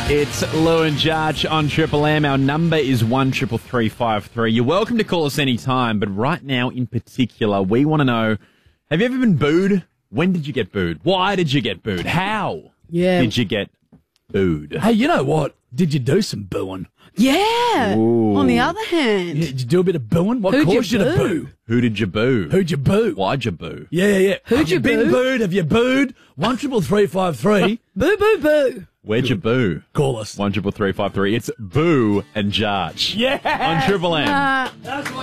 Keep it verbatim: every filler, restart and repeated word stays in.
It's Lou and Judge on Triple M. Our number is one triple three five three. You're welcome to call us anytime, but right now in particular, we want to know, have you ever been booed? When did you get booed? Why did you get booed? How Yeah. did you get booed? Hey, you know what? Did you do some booing? Yeah. Ooh. On the other hand, Yeah, did you do a bit of booing? What Who'd you caused you, to boo? boo? Who did you boo? Who'd you boo? Why'd you boo? Yeah, yeah, yeah. Who'd Have you you been boo? booed? Have you booed? One triple three five three. boo, boo, boo. Where'd you boo? Call us. One triple three five three. It's Boo and Judge. Yeah. On Triple M. Uh, That's